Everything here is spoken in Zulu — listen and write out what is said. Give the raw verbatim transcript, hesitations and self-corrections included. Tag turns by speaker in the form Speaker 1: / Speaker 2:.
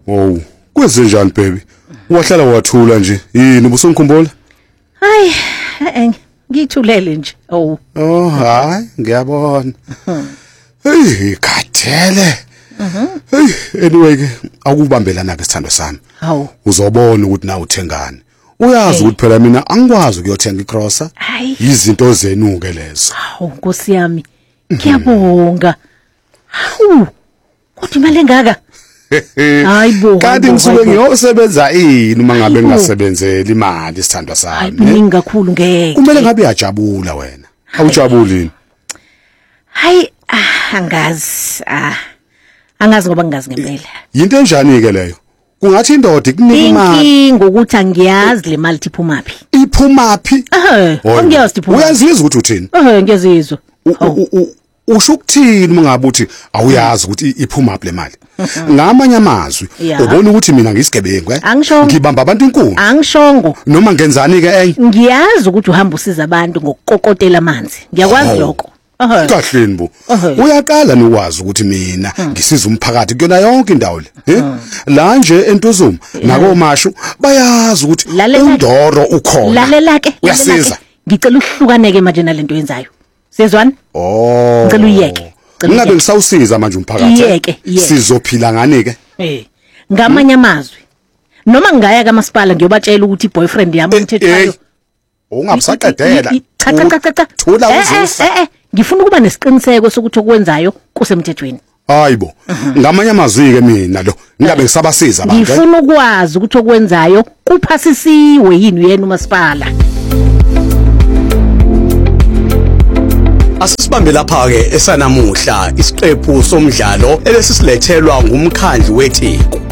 Speaker 1: Wow, kwenze njani baby? Wahlala wathula nje. Yini ubusungikhumbula?
Speaker 2: Hayi, eh ngithulele nje. Oh.
Speaker 1: Oh, hayi, ngiyabona. Hey, khathele.
Speaker 2: Mhm.
Speaker 1: Hey, anyway ke akubambelana ke sithando sami.
Speaker 2: Hawu.
Speaker 1: Uzobona ukuthi na uthengani. Uyazi ukuthi phela mina angikwazi ukuyothenga igrocer. Izinto zenu ke lezo.
Speaker 2: Hawu, Nkosi yami. Ngiyabonga. Hawu. Kodwa imali engaka? Hayibo.
Speaker 1: Kanti ngisuke ngiyosebenza ini uma ngabe ngingasebenzeli imali sithandwa sami.
Speaker 2: Hayi kuningi kakhulu ngeke.
Speaker 1: Kumele ngabe uyajabula wena. Awujabulini?
Speaker 2: Hayi, angazi. Ah. Angazi ngoba ngingazi ngempela.
Speaker 1: Yinto enjani ke leyo? Kungathi indoda ikunika imali.
Speaker 2: Inkinga ukuthi angiyazi le mali iphuma phi.
Speaker 1: Iphuma phi?
Speaker 2: Eh, angiyazi iphuma.
Speaker 1: Uyazizwa ukuthi uthini?
Speaker 2: Eh, ngiyazizwa.
Speaker 1: Usho ukuthini uma ngabe uthi awuyazi ukuthi iphuma phi le mali? Ngamanye amazwi, ubona ukuthi mina ngisigebengu, eh? Ngibamba abantu inkulu.
Speaker 2: Angishongo.
Speaker 1: Noma ngenzani ke enye?
Speaker 2: Ngiyazi ukuthi uhamba usiza abantu ngokukokotela amanzi. Ngiyakwazi lokho.
Speaker 1: Kahleni bo. Uyaqala nokwazi ukuthi mina ngisiza umphakathi kuyona yonke indawo le. Eh? La nje entuzuma nako mashu bayazi ukuthi undoro ukhona.
Speaker 2: Lalela ke.
Speaker 1: Uyasiza.
Speaker 2: Ngicela uhlukaneke manje nalento yenzayo. Sezwana?
Speaker 1: Oh.
Speaker 2: Ngicela uyeke.
Speaker 1: Ngabe ngisawusiza manje umphakathi.
Speaker 2: Yeke, yeke.
Speaker 1: Sizophila ngani ke?
Speaker 2: Eh. Ngamanye amazwi. Noma ngaya kaMasipala ngiyobatshela ukuthi iboyfriend yami umthethayo.
Speaker 1: Ungabusaqedela.
Speaker 2: Cha cha cha cha.
Speaker 1: Thula uzisa.
Speaker 2: Eh eh. Ngifuna ukuba nesiqiniseko sokuthi okwenzayo kusemthethweni.
Speaker 1: Hayibo. Ngamanye amazwi ke mina lo ngabe ngisabasiza abantu.
Speaker 2: Ngifuna ukwazi ukuthi okwenzayo kuphasisiwe yini yena uMasipala.
Speaker 3: Asisibambe lapha ke esanamuhla isiqephu somdlalo elesisilethelwa ngumkhandlu weTheku.